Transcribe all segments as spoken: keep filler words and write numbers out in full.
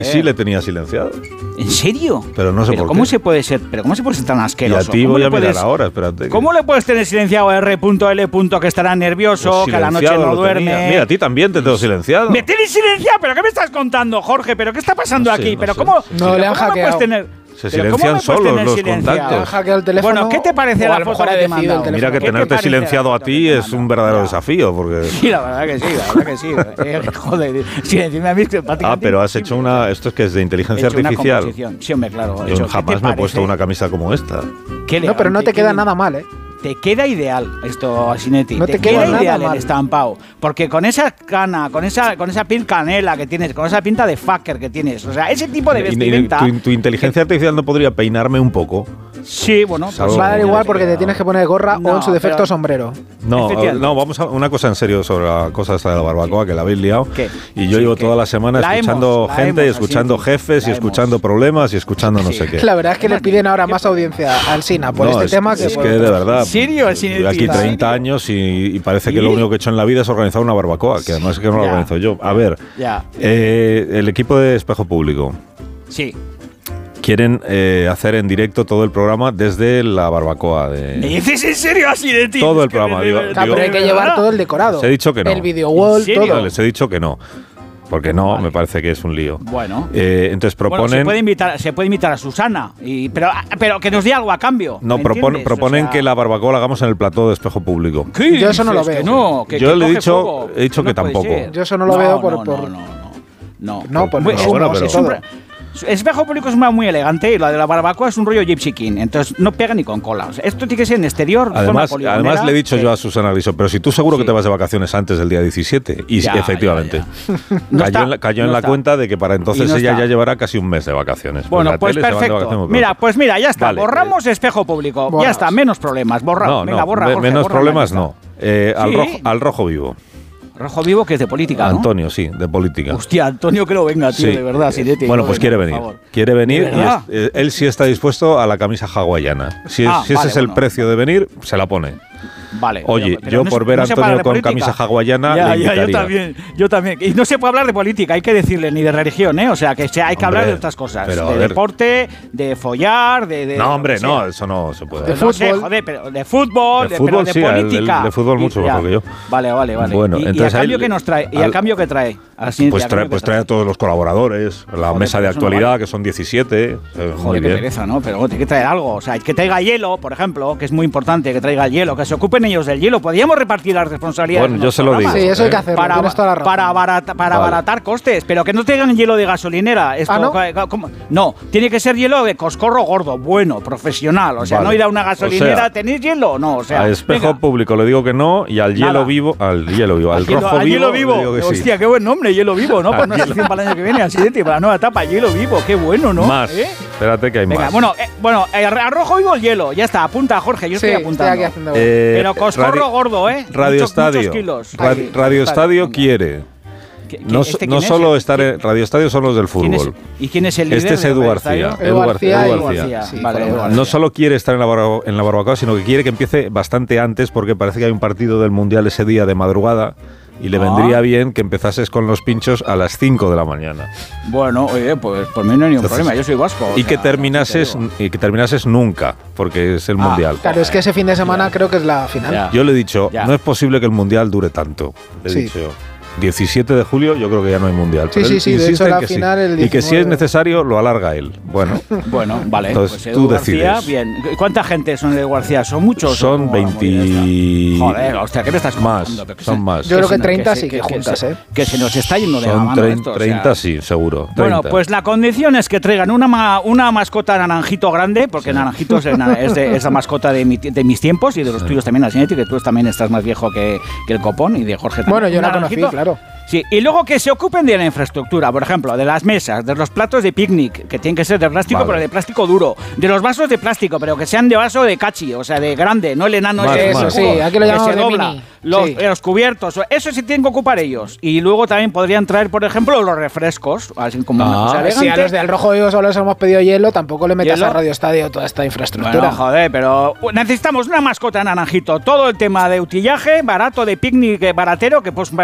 Sí, le tenía silenciado. ¿En serio? Pero no sé ¿Pero por cómo qué. Se puede ser, ¿Pero cómo se puede ser tan asqueroso? Y a ti voy a mirar puedes, ahora, espérate. ¿Cómo le puedes tener silenciado a R L que estará nervioso, Pues que a la noche no duerme? Tenía. Mira, a ti también te tengo silenciado. ¿Me tienes silenciado? ¿Pero qué me estás contando, Jorge? ¿Pero qué está pasando no sé, aquí? No ¿Pero sé. cómo, no pero le han ¿cómo me puedes hackeado. tener? Se silencian solos los contactos. Le han hackeado el teléfono. Bueno, ¿qué te parece la foto que te he mandado? Mira que tenerte silenciado a ti es un verdadero desafío. Porque... Sí, la verdad que sí, la verdad que sí. Eh, joder, silenciarme a mí que Ah, pero has hecho una... Esto es que es de inteligencia artificial. Sí, hombre, claro. Yo jamás me he puesto una camisa como esta. No, pero no te queda nada mal, ¿eh? Te queda ideal esto, Asinetti. No te, te queda, queda ideal el estampado. Porque con esa cana, con esa, con esa piel canela que tienes, con esa pinta de fucker que tienes, o sea, ese tipo de vestimenta... ¿Tu, tu inteligencia artificial no podría peinarme un poco? Sí, bueno... Pues va a dar igual porque te tienes que poner gorra no, o en su defecto pero, sombrero. No, no, vamos a una cosa en serio sobre la cosa esta de la barbacoa, que la habéis liado. ¿Qué? Y yo sí, llevo ¿qué? toda la semana la escuchando hemos, gente, hemos, escuchando así, jefes, y escuchando hemos. problemas, y escuchando no sí. sé qué. La verdad es que le piden ahora más audiencia al Sina por no, este es, tema que es por que de verdad. ¿En serio? Yo aquí treinta años y, y parece que ¿Sí? lo único que he hecho en la vida es organizar una barbacoa, que además es que no la organizo yo. A ver, ya. Eh, el equipo de Espejo Público. Sí. Quieren eh, hacer en directo todo el programa desde la barbacoa. De... ¿Me dices en serio así de ti? Todo el programa, digo. Claro, pero hay que llevar todo el decorado. Les he dicho que no. El video wall, todo. Les he dicho que no. Porque no, vale. me parece que es un lío. Bueno. Eh, entonces proponen... Bueno, se puede invitar, se puede invitar a Susana, y, pero, pero que nos dé algo a cambio. No, propon, proponen o sea... que la barbacoa la hagamos en el plató de Espejo Público. ¿Qué? Yo eso no lo veo. Que no, que, Yo que le he dicho, fuego. he dicho no que tampoco. Ser. Yo eso no lo no, veo por... No, por... no, no, no. No, pues pues, no, bueno, pero... Siempre, Espejo Público es muy elegante y la de la barbacoa es un rollo Gypsy King, entonces no pega ni con cola. O sea, esto tiene que ser en exterior. Además, además le he dicho que... yo a Susana Griso, pero si tú seguro sí. que te vas de vacaciones antes del día diecisiete. Y ya, efectivamente, ya, ya. No cayó, está, en la, cayó no en la cuenta de que para entonces no ella está. ya llevará casi un mes de vacaciones. Bueno, pues perfecto. Mira, pues mira, ya está. Vale. Borramos Espejo Público. Borras. Ya está, menos problemas. Borramos. No, Venga, no, borra, me, Jorge, menos borra problemas no. Eh, al, sí. rojo, al rojo vivo. Rojo Vivo, que es de política, ¿no? Antonio, sí, de política. Hostia, Antonio que lo venga, tío, sí. de verdad. Sí, de bueno, pues quiere venir. Quiere venir y es, eh, él sí está dispuesto a la camisa hawaiana. Si, ah, si ese vale, es el bueno. precio de venir, se la pone. Vale. Oye, pero, pero yo no, por ver a no Antonio con camisa hawaiana ya, le invitaría. Ya, yo también, yo también. Y no se puede hablar de política, hay que decirle, ni de religión, ¿eh? O sea, que se, hay que hombre, hablar de otras cosas. pero, de deporte, de follar, de... de no, hombre, o sea, no, eso no se puede. De fútbol. Sé, joder, pero de fútbol, de, de, fútbol, pero de sí, política. El, el, de fútbol mucho y, mejor que yo. Vale, vale, vale. Bueno, y, entonces y a cambio ahí, que nos trae, y al, a cambio que trae. Así, pues trae, pues trae a todos los colaboradores, la joder, mesa de actualidad, no vale. que son diecisiete. Eh, joder, qué pereza, ¿no? Pero tiene que traer algo. O sea, que traiga hielo, por ejemplo, que es muy importante, que traiga hielo, que se ocupen ellos del hielo. Podríamos repartir las responsabilidades. Bueno, yo se lo digo. Sí, eso hay que hacerlo. Para, tienes toda la razón. para, abarata, para vale. abaratar costes, pero que no traigan hielo de gasolinera. Esto, ¿Ah, no? ¿cómo? No, tiene que ser hielo de coscorro gordo, bueno, profesional. O sea, vale. no ir a una gasolinera, o sea, ¿tenéis hielo? No, o sea. Al Espejo venga. Público le digo que no y al hielo Nada. vivo, al hielo vivo, al, al rojo al vivo. Hielo vivo. Le digo que Hostia, sí. qué buen nombre, hielo vivo, ¿no? Para una sección para el año que viene, así de para la nueva etapa, hielo vivo, qué bueno, ¿no? Más. ¿Eh? Espérate que hay venga, más. Bueno, eh, bueno, eh, a rojo vivo el hielo, ya está, apunta Jorge, yo sí, estoy apuntando. Estoy aquí haciendo eh, pero coscorro radio, gordo, ¿eh? Radio muchos, Estadio. Muchos kilos. Radio, Ahí, radio vale, Estadio venga. quiere. ¿Qué, qué, no este no es? solo estar en Radio Estadio son los del fútbol. ¿Y quién es el líder? Este es Edu García. Edu García. Edu García. Sí, vale, Edu García. No solo quiere estar en la, barbacoa, en la barbacoa, sino que quiere que empiece bastante antes porque parece que hay un partido del Mundial ese día de madrugada y le ah. vendría bien que empezases con los pinchos a las cinco de la mañana. Bueno, oye, pues por mí no hay ningún Entonces, problema, yo soy vasco. Y, sea, que terminases, y que terminases nunca, porque es el ah, Mundial. Claro, es que ese fin de semana ya. creo que es la final. Ya. Yo le he dicho, ya. no es posible que el Mundial dure tanto. Le he sí. dicho diecisiete de julio yo creo que ya no hay mundial. Sí, sí, sí, de hecho la que final sí. el diecinueve. Y que si es necesario lo alarga él. Bueno, bueno, vale. Entonces pues tú García, decides. Bien. ¿Cuánta gente son de García? ¿Son muchos? Son veinte. Joder, hostia, ¿qué me estás más? Son se, más. Yo creo que se, treinta que sí que, que juntas, se, ¿eh? Que se nos está yendo de son la mano treinta, esto, treinta o sea. sí, seguro. treinta. Bueno, pues la condición es que traigan una, ma, una mascota naranjito grande, porque sí. Naranjito es, es, de, es la mascota de, mi, de mis tiempos y de los sí. tuyos también, Asinetti, que tú también estás más viejo que, que el copón y de Jorge también. Bueno, yo la conocí, claro. Sí, y luego que se ocupen de la infraestructura, por ejemplo, de las mesas, de los platos de picnic, que tienen que ser de plástico, vale. pero de plástico duro, de los vasos de plástico, pero que sean de vaso de cachi, o sea, de grande, no el enano más, ese. Más. Eso, sí, aquí lo llamamos de dobla. mini. Los, sí. los cubiertos, eso sí tienen que ocupar ellos. Y luego también podrían traer, por ejemplo, los refrescos, así como ah, una cosa elegante. Si a los del Rojo Vivo solo les hemos pedido hielo, tampoco le metas ¿Hielo? a Radio Estadio toda esta infraestructura. Bueno, joder, pero necesitamos una mascota naranjito. Todo el tema de utillaje, barato, de picnic baratero, que puedes comprar en un chino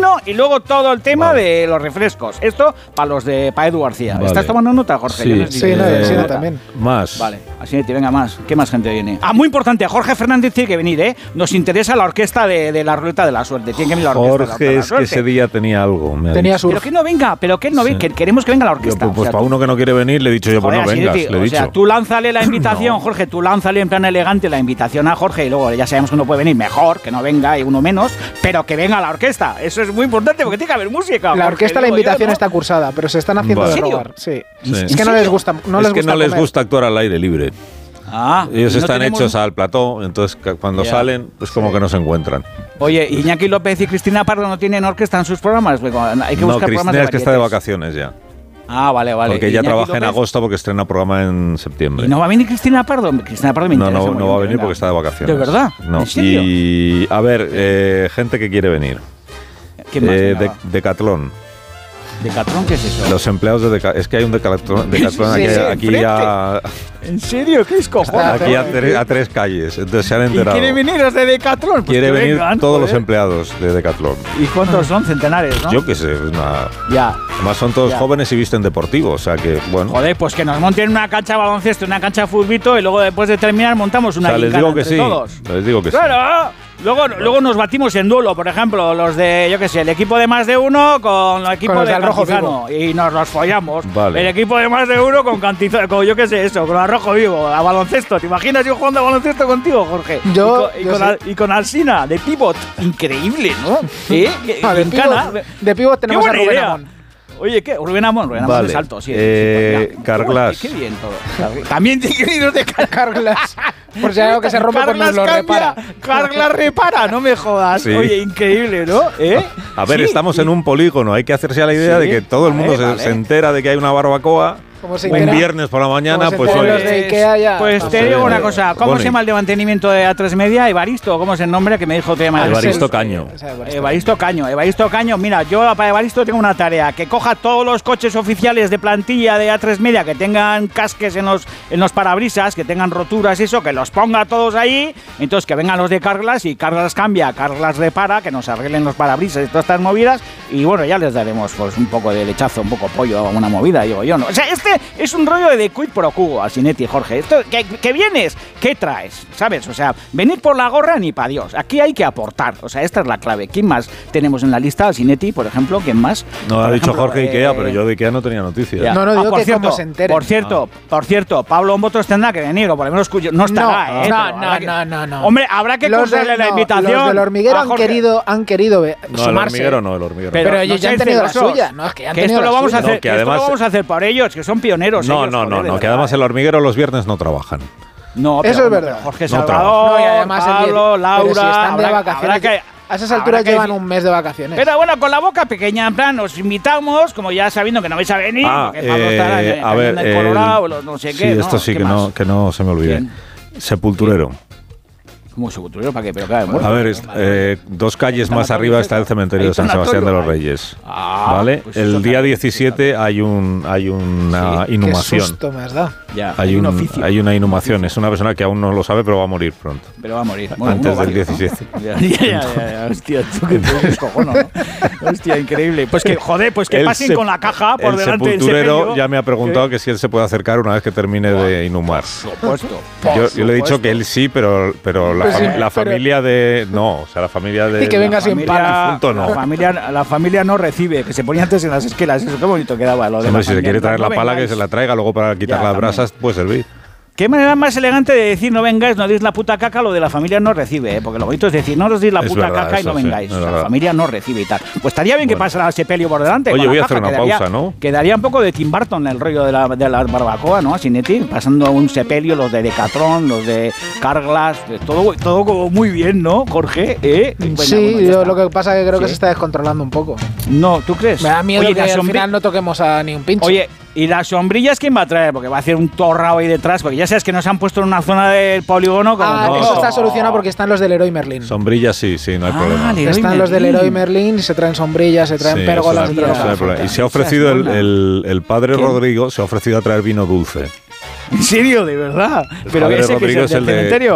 vino y luego todo el tema vale. de los refrescos. Esto para los de para Edu García. Vale. ¿Estás tomando nota, Jorge? Sí, Yo sí, sí, no, eh, sí, no, también. Más. Vale, así te venga más. ¿Qué más gente viene? Ah, muy importante, Jorge Fernández tiene que venir, ¿eh? Nos interesa la orquesta de, de la Ruleta de la Suerte. Tiene que venir la orquesta Jorge de la, de la es que ese día tenía algo. Me tenía surf. Pero que no venga, pero que no venga, sí. que queremos que venga la orquesta. Yo, pues, pues o sea, para tú, uno que no quiere venir le he dicho yo, pues joder, no vengas, te, le he o dicho. sea, tú lánzale la invitación, no. Jorge, tú lánzale en plan elegante la invitación a Jorge y luego ya sabemos que uno puede venir mejor, que no venga y uno menos, pero que venga la orquesta. Eso es muy importante porque tiene que haber música. La Jorge, orquesta, la invitación yo, ¿no? está cursada, pero se están haciendo vale. de robar. Sí. Sí. Es que no les gusta, no es les que gusta no les comer. gusta actuar al aire libre. Ah, Ellos no están tenemos... hechos al plató, entonces cuando yeah. salen, pues como sí. que no se encuentran. Oye, Iñaki López y Cristina Pardo no tienen orquesta en sus programas. Hay que buscar no, programas Cristina de es que está de vacaciones ya. Ah, vale, vale. Porque ella Iñaki trabaja López... en agosto porque estrena programa en septiembre. ¿Y no va a venir Cristina Pardo? Cristina Pardo me no, interesa. No, no va a venir porque está de vacaciones. ¿De verdad? No. ¿En serio? Y a ver, eh, gente que quiere venir. ¿Quién más? Eh, de, Decatlón. ¿Decatlón qué es eso? Los empleados de Decatlón. Es que hay un Decatlón, Decatlón sí, aquí, sí, aquí a... ¿En serio? ¿Qué es cojones? Aquí a, tre a tres calles. Entonces se han enterado. ¿Y quieren venir los de Decatlón? Pues quiere venir vengan, todos joder. los empleados de Decatlón. ¿Y cuántos son? Centenares, ¿no? Yo qué sé. Una... Ya. Además son todos ya. jóvenes y visten deportivo. O sea que, bueno. Joder, pues que nos monten una cancha de baloncesto, una cancha de futbito y luego después de terminar montamos una o sea, les digo que sí. Todos. Les digo que claro. sí. Luego, bueno. luego nos batimos en duelo, por ejemplo, los de, yo qué sé, el equipo de más de uno con el equipo con de Rojo Cantizano y nos los follamos. Vale. El equipo de más de uno con Cantizano, con yo qué sé, eso, con el Rojo Vivo, a baloncesto. ¿Te imaginas yo jugando a baloncesto contigo, Jorge? Yo, y con, y yo con, sí. al, y con Alsina, de pivot. Increíble, ¿no? ¿Eh? No, de, pivot, de pivot tenemos a Rubén idea. Amón. Oye, ¿qué? Rubén Amón, Rubén Amón vale. es alto, sí. Eh, sí Carglass. Qué, qué bien todo. También tiene que ir de Carglass. Por si hay algo que se rompe, pues nos lo repara. Carglass repara, no me jodas. Sí. Oye, increíble, ¿no? ¿Eh? A ver, sí, estamos sí. en un polígono. Hay que hacerse a la idea sí. de que todo el mundo vale, se, vale. se entera de que hay una barbacoa. Un viernes por la mañana, pues hoy. Los de Ikea ya. Pues te digo una cosa, ¿cómo bueno, se llama el de mantenimiento de A tres Media? Evaristo, ¿cómo es el nombre que me dijo? Te llama Evaristo Caño. Evaristo Caño, Evaristo Caño. Mira, yo para Evaristo tengo una tarea, que coja todos los coches oficiales de plantilla de A tres Media que tengan casques en los, en los parabrisas, que tengan roturas y eso, que los ponga todos ahí, entonces que vengan los de Carglass y Carglass cambia, Carglass repara, que nos arreglen los parabrisas y todas estas movidas y bueno, ya les daremos pues un poco de lechazo, un poco pollo a una movida, digo yo, ¿no? O sea, este es un rollo de quid pro quo, Asinetti, Jorge. Esto, que, que vienes, ¿qué traes? ¿Sabes? O sea, venir por la gorra ni para Dios. Aquí hay que aportar. O sea, esta es la clave. ¿Quién más tenemos en la lista? Asinetti, por ejemplo. ¿Quién más? No, por ha dicho ejemplo, Jorge eh, Ikea, pero yo de Ikea no tenía noticias. Ya. No, no, digo ah, por que cierto, como se enteren. Por cierto, ah. por cierto, Pablo Botos tendrá que venir, o por lo menos cuyo, no estará, no, ¿eh? No, no, que, no, no, no. Hombre, habrá que cursarle la no, invitación. Los del hormiguero han querido, han querido no, sumarse. el hormiguero no, el hormiguero. Pero, pero ellos no ya han tenido la suya. No, es que, han que tenido esto lo vamos a hacer, no, que además, esto lo vamos a hacer por ellos, que son pioneros. No, ellos, no, joder, no, no, que además el hormiguero los viernes no trabajan. No, eso pero, es verdad. Jorge no Salvador, no, y además Pablo, el, Laura, pero si están de habrá, vacaciones. habrá que, a esas alturas que llevan decir, un mes de vacaciones. Pero bueno, con la boca pequeña, en plan, os invitamos, como ya sabiendo que no vais a venir, ah, porque Pablo eh, estará en, a ver, en Colorado, el, no sé sí, qué. esto ¿no? sí ¿Qué que más? no, que no se me olvide. ¿Quién? Sepulturero. ¿Cómo sepulturero? ¿Para qué? Pero claro, bueno, a ver, es, eh, dos calles más arriba está el cementerio de San Sebastián de los Reyes. Ah, ¿vale? pues el día diecisiete hay un hay una sí, inhumación. Qué susto me has dado. Ya, hay, hay, un, un, hay una inhumación. Es una persona que aún no lo sabe, pero va a morir pronto. Pero va a morir. Bueno, antes uno, del diecisiete. Ya, ya, ya, ya, hostia, tú que te descojono, ¿no? Hostia, increíble. Pues que, joder, pues que el pasen con la caja por el delante del sepulturero sepelio. ya me ha preguntado ¿Qué? que si él se puede acercar una vez que termine oh, de inhumar. Por supuesto. Por yo, yo le he dicho que él sí, pero, pero la, pues sí, fam la pero familia de... No, o sea, la familia de... Y que venga sin pan. No. La, familia, la familia no recibe, que se ponía antes en las esquelas. Eso qué bonito quedaba. Lo de Hombre, la si se quiere traer no la pala, vengáis. que se la traiga, luego para quitar ya, las también. brasas puede servir. ¿Qué manera más elegante de decir no vengáis, no deis la puta caca? Lo de la familia no recibe, ¿eh? Porque lo bonito es decir no os deis la es puta verdad, caca y no sí, vengáis. es O sea, la verdad. familia no recibe y tal. Pues estaría bien bueno. que pasara ese pelio por delante. Oye, con voy la a hacer caja, una quedaría, pausa, ¿no? Quedaría un poco de Tim Burton el rollo de la, de la barbacoa, ¿no? Asinetti, pasando un sepelio, los de Decathlon, los de Carglass, de todo, todo como muy bien, ¿no, Jorge? ¿Eh? Bueno, sí, bueno, yo lo que pasa es que creo ¿sí? que se está descontrolando un poco. No, ¿tú crees? Me da miedo Oye, que al final no toquemos a ni un pincho. Oye, ¿y las sombrillas quién va a traer? Porque va a hacer un torrao ahí detrás, porque ya sabes que nos han puesto en una zona del polígono como... Ah, no. eso está solucionado porque están los del Leroy Merlin. Sombrillas sí, sí, no hay ah, problema. Leroy están Merlin. los del Leroy Merlin, se traen sombrillas, se traen sí, pérgolas, eso se no hay- traen... eso no hay problema. Y se ha ofrecido el, el, el padre ¿Quién? Rodrigo, se ha ofrecido a traer vino dulce. ¿En serio? ¿De verdad? El ¿Pero padre ese que Rodrigo es el es del el de- cementerio?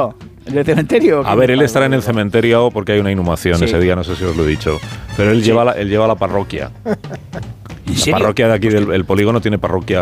¿En el cementerio? A ver, él estará en el cementerio porque hay una inhumación Sí. ese día, no sé si os lo he dicho. Pero él, Sí. lleva, la, él lleva la parroquia. ¿En La serio? parroquia de aquí del el polígono tiene parroquia